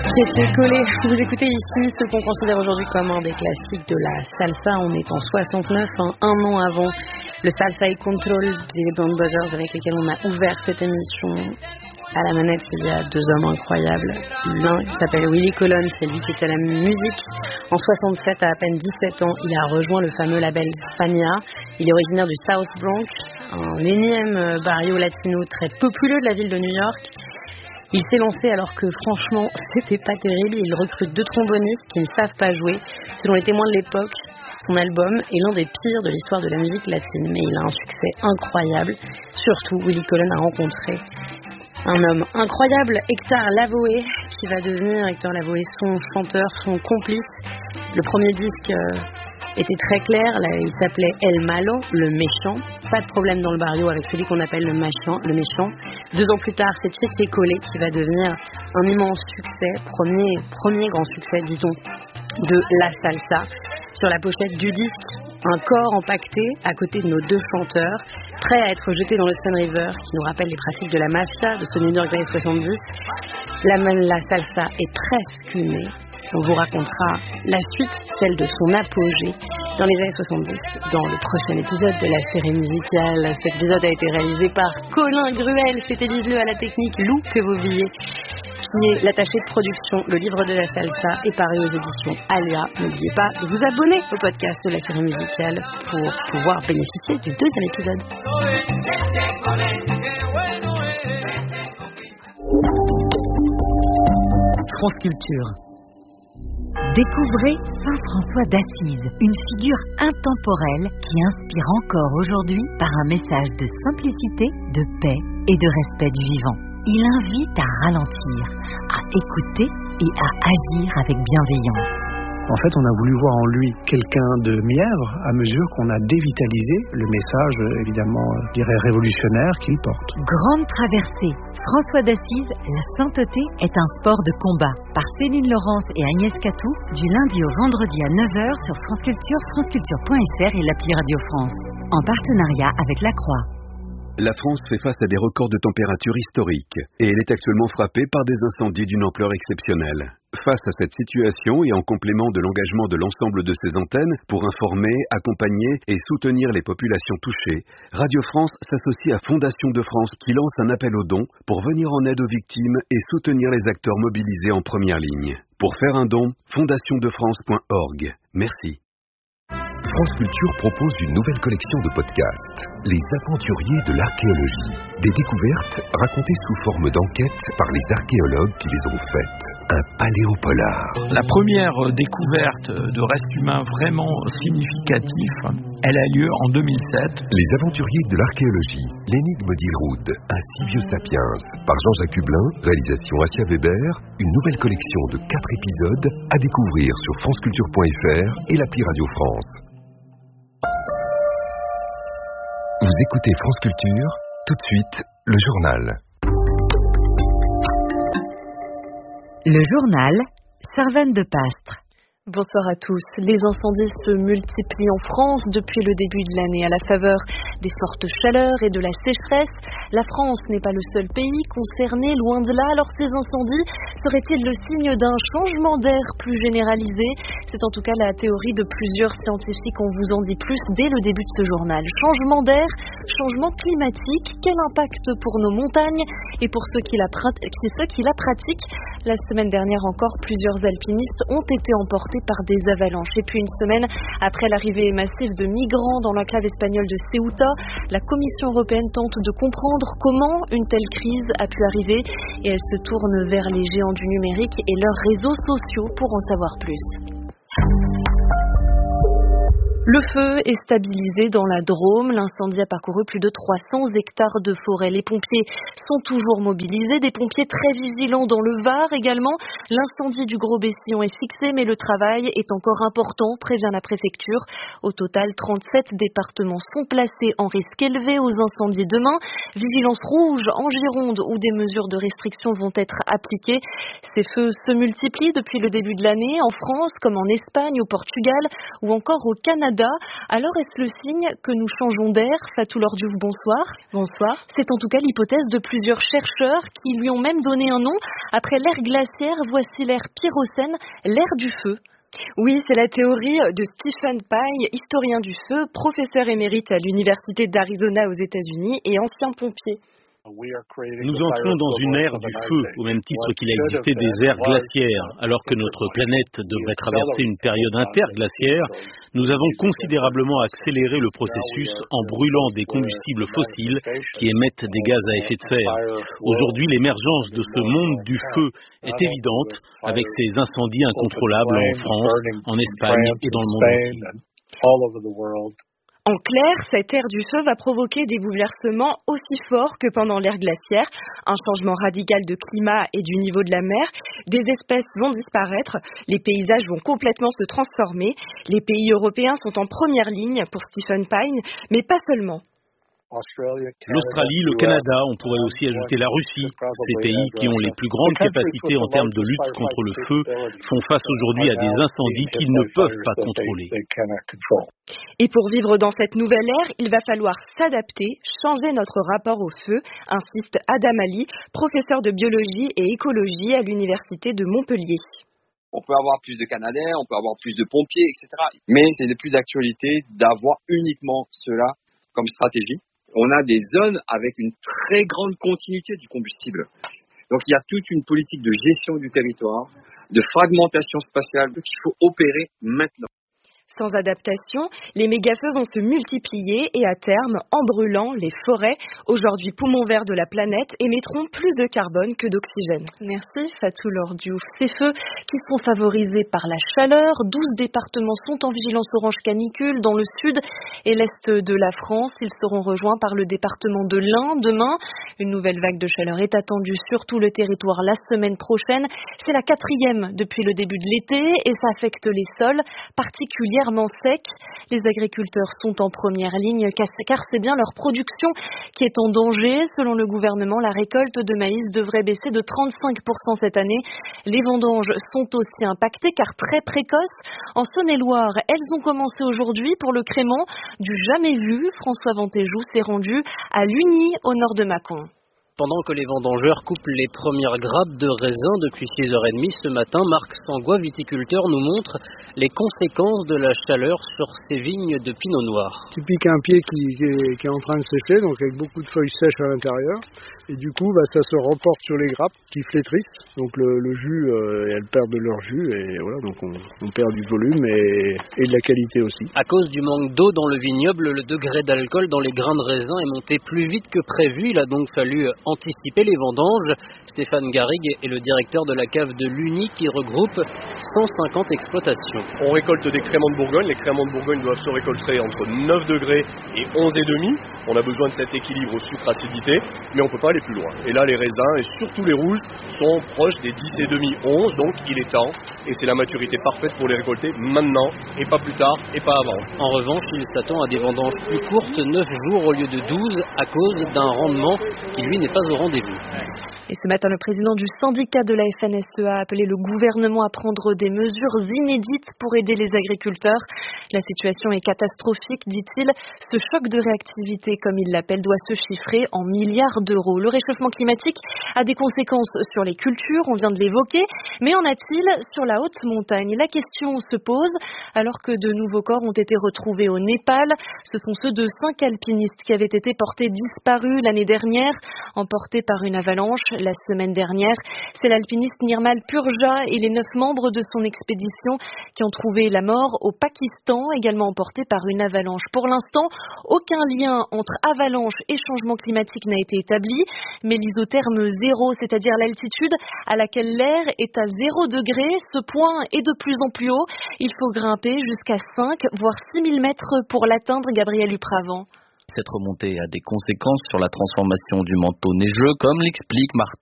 Cheche Collé, vous écoutez ici ce qu'on considère aujourd'hui comme un des classiques de la salsa. On est en 69, un an avant le Salsa y Control des Band Brothers avec lesquels on a ouvert cette émission. À la manette, il y a deux hommes incroyables. L'un qui s'appelle Willie Colon, c'est lui qui était à la musique. En 67, à peine 17 ans, il a rejoint le fameux label Fania. Il est originaire du South Bronx, un énième barrio latino très populeux de la ville de New York. Il s'est lancé alors que franchement, c'était pas terrible. Il recrute deux trombonistes qui ne savent pas jouer. Selon les témoins de l'époque, son album est l'un des pires de l'histoire de la musique latine. Mais il a un succès incroyable. Surtout, Willie Colon a rencontré un homme incroyable, Hector Lavoe, qui va devenir, Hector Lavoe, son chanteur, son complice. Le premier disque était très clair, là, il s'appelait El Malo, le méchant. Pas de problème dans le barrio avec celui qu'on appelle le méchant. 2 ans plus tard, c'est Cheche Collé qui va devenir un immense succès, premier grand succès, disons, de la salsa. Sur la pochette du disque, un corps empaqueté à côté de nos deux chanteurs, prêts à être jetés dans le Sun River, qui nous rappelle les pratiques de la mafia de ce New York des années 70. La salsa est presque née. On vous racontera la suite, celle de son apogée dans les années 70, dans le prochain épisode de la série musicale. Cet épisode a été réalisé par Colin Gruel, c'était Liseleu à la technique, Lou que vous viez, qui est l'attaché de production. Le livre de la salsa est paru aux éditions Aléa. N'oubliez pas de vous abonner au podcast de la série musicale pour pouvoir bénéficier du 2e épisode. France Culture. Découvrez Saint François d'Assise, une figure intemporelle qui inspire encore aujourd'hui par un message de simplicité, de paix et de respect du vivant. Il invite à ralentir, à écouter et à agir avec bienveillance. En fait, on a voulu voir en lui quelqu'un de mièvre à mesure qu'on a dévitalisé le message, évidemment, je dirais révolutionnaire qu'il porte. Grande traversée. François d'Assise, la sainteté est un sport de combat. Par Céline Laurence et Agnès Catou, du lundi au vendredi à 9h sur France Culture, franceculture.fr et l'appli Radio France. En partenariat avec La Croix. La France fait face à des records de température historiques et elle est actuellement frappée par des incendies d'une ampleur exceptionnelle. Face à cette situation et en complément de l'engagement de l'ensemble de ses antennes pour informer, accompagner et soutenir les populations touchées, Radio France s'associe à Fondation de France qui lance un appel aux dons pour venir en aide aux victimes et soutenir les acteurs mobilisés en première ligne. Pour faire un don, fondationdefrance.org. Merci. France Culture propose une nouvelle collection de podcasts, Les Aventuriers de l'Archéologie. Des découvertes racontées sous forme d'enquête par les archéologues qui les ont faites. Un paléopolar. La première découverte de restes humains vraiment significatifs, elle a lieu en 2007. Les Aventuriers de l'Archéologie, l'énigme d'Ilroud, un Sibio Sapiens, par Jean-Jacques Hublin, réalisation Asia Weber, une nouvelle collection de 4 épisodes à découvrir sur franceculture.fr et l'appli Radio France. Vous écoutez France Culture, tout de suite, le journal. Le journal, Servane de Pastre. Bonsoir à tous. Les incendies se multiplient en France depuis le début de l'année à la faveur des fortes chaleurs et de la sécheresse. La France n'est pas le seul pays concerné, loin de là. Alors ces incendies seraient-ils le signe d'un changement d'air plus généralisé? C'est en tout cas la théorie de plusieurs scientifiques. On vous en dit plus dès le début de ce journal. Changement d'air, changement climatique, quel impact pour nos montagnes et pour ceux qui la pratiquent? La semaine dernière encore, plusieurs alpinistes ont été emportés par des avalanches. Et puis une semaine après l'arrivée massive de migrants dans l'enclave espagnole de Ceuta, la Commission européenne tente de comprendre comment une telle crise a pu arriver et elle se tourne vers les géants du numérique et leurs réseaux sociaux pour en savoir plus. Le feu est stabilisé dans la Drôme. L'incendie a parcouru plus de 300 hectares de forêt. Les pompiers sont toujours mobilisés. Des pompiers très vigilants dans le Var également. L'incendie du Gros-Bessillon est fixé, mais le travail est encore important, prévient la préfecture. Au total, 37 départements sont placés en risque élevé aux incendies demain. Vigilance rouge en Gironde où des mesures de restriction vont être appliquées. Ces feux se multiplient depuis le début de l'année en France, comme en Espagne, au Portugal ou encore au Canada. Canada. Alors est-ce le signe que nous changeons d'air? Fatou Lordiouf, bonsoir. Bonsoir. C'est en tout cas l'hypothèse de plusieurs chercheurs qui lui ont même donné un nom. Après l'ère glaciaire, voici l'ère pyrocène, l'ère du feu. Oui, c'est la théorie de Stephen Pine, historien du feu, professeur émérite à l'Université d'Arizona aux États-Unis et ancien pompier. Nous entrons dans une ère du feu, au même titre qu'il a existé des ères glaciaires. Alors que notre planète devrait traverser une période interglaciaire, nous avons considérablement accéléré le processus en brûlant des combustibles fossiles qui émettent des gaz à effet de serre. Aujourd'hui, l'émergence de ce monde du feu est évidente, avec ces incendies incontrôlables en France, en Espagne et dans le monde entier. En clair, cette ère du feu va provoquer des bouleversements aussi forts que pendant l'ère glaciaire, un changement radical de climat et du niveau de la mer, des espèces vont disparaître, les paysages vont complètement se transformer, les pays européens sont en première ligne pour Stephen Pine, mais pas seulement. L'Australie, le Canada, on pourrait aussi ajouter la Russie. Ces pays qui ont les plus grandes capacités en termes de lutte contre le feu font face aujourd'hui à des incendies qu'ils ne peuvent pas contrôler. Et pour vivre dans cette nouvelle ère, il va falloir s'adapter, changer notre rapport au feu, insiste Adam Ali, professeur de biologie et écologie à l'Université de Montpellier. On peut avoir plus de Canadiens, on peut avoir plus de pompiers, etc. Mais c'est de plus d'actualité d'avoir uniquement cela comme stratégie. On a des zones avec une très grande continuité du combustible. Donc il y a toute une politique de gestion du territoire, de fragmentation spatiale qu'il faut opérer maintenant. Sans adaptation, les méga-feux vont se multiplier et à terme, en brûlant, les forêts, aujourd'hui poumons verts de la planète, émettront plus de carbone que d'oxygène. Merci Fatou Lordiouf. Ces feux qui sont favorisés par la chaleur, 12 départements sont en vigilance orange canicule dans le sud et l'est de la France. Ils seront rejoints par le département de l'Ain demain. Une nouvelle vague de chaleur est attendue sur tout le territoire la semaine prochaine. C'est la 4e depuis le début de l'été et ça affecte les sols, particulièrement secs. Les agriculteurs sont en première ligne car c'est bien leur production qui est en danger. Selon le gouvernement, la récolte de maïs devrait baisser de 35% cette année. Les vendanges sont aussi impactées car très précoces. En Saône-et-Loire, elles ont commencé aujourd'hui pour le crément du jamais vu. François Ventéjou s'est rendu à Lugny, au nord de Mâcon. Pendant que les vendangeurs coupent les premières grappes de raisin depuis 6h30 ce matin, Marc Sangois, viticulteur, nous montre les conséquences de la chaleur sur ces vignes de pinot noir. Tu piques un pied qui est en train de sécher, donc avec beaucoup de feuilles sèches à l'intérieur. Et du coup, ça se reporte sur les grappes qui flétrissent. Donc le jus, elles perdent de leur jus et voilà, donc on perd du volume et de la qualité aussi. À cause du manque d'eau dans le vignoble, le degré d'alcool dans les grains de raisin est monté plus vite que prévu. Il a donc fallu anticiper les vendanges. Stéphane Garrigue est le directeur de la cave de Lugny qui regroupe 150 exploitations. On récolte des créments de Bourgogne. Les créments de Bourgogne doivent se récolter entre 9 degrés et 11,5. On a besoin de cet équilibre sucre-acidité, mais on ne peut pas aller plus loin. Et là, les raisins, et surtout les rouges, sont proches des 10,5, 11, donc il est temps. Et c'est la maturité parfaite pour les récolter maintenant, et pas plus tard, et pas avant. En revanche, il s'attend à des vendanges plus courtes, 9 jours au lieu de 12, à cause d'un rendement qui, lui, n'est pas au rendez-vous. Et ce matin, le président du syndicat de la FNSEA a appelé le gouvernement à prendre des mesures inédites pour aider les agriculteurs. La situation est catastrophique, dit-il. Ce choc de réactivité, comme il l'appelle, doit se chiffrer en milliards d'euros. Le réchauffement climatique a des conséquences sur les cultures, on vient de l'évoquer, mais en a-t-il sur la haute montagne? La question se pose alors que de nouveaux corps ont été retrouvés au Népal. Ce sont ceux de 5 alpinistes qui avaient été portés disparus l'année dernière, emportés par une avalanche. La semaine dernière, c'est l'alpiniste Nirmal Purja et les 9 membres de son expédition qui ont trouvé la mort au Pakistan, également emportés par une avalanche. Pour l'instant, aucun lien entre avalanche et changement climatique n'a été établi, mais l'isotherme zéro, c'est-à-dire l'altitude à laquelle l'air est à 0 degré, ce point est de plus en plus haut. Il faut grimper jusqu'à 5, voire 6000 mètres pour l'atteindre. Gabriel Upravant. Cette remontée a des conséquences sur la transformation du manteau neigeux, comme l'explique Martin